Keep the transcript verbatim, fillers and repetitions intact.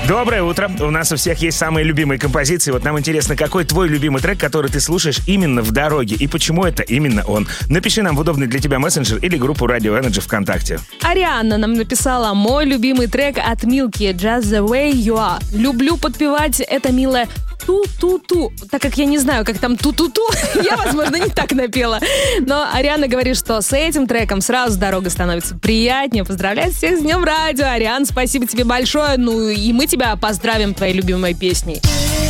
Доброе утро. У нас у всех есть самые любимые композиции. Вот нам интересно, какой твой любимый трек, который ты слушаешь именно в дороге, и почему это именно он. Напиши нам в удобный для тебя мессенджер или группу Radio Energy ВКонтакте. Арианна нам написала: мой любимый трек от Milky, Just the Way You Are. Люблю подпевать это милое ту-ту-ту. Так как я не знаю, как там ту-ту-ту, я, возможно, не так напела. Но Ариана говорит, что с этим треком сразу дорога становится приятнее. Поздравляю всех с Днем Радио. Ариан, спасибо тебе большое. Ну и мы тебя поздравим твоей любимой песней.